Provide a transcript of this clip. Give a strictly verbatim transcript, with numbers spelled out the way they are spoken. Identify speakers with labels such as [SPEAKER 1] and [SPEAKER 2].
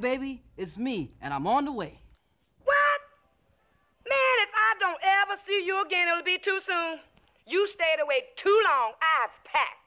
[SPEAKER 1] baby. It's me, and I'm on the way.
[SPEAKER 2] What? Man, if I don't ever see you again, it'll be too soon. You stayed away too long. I've packed.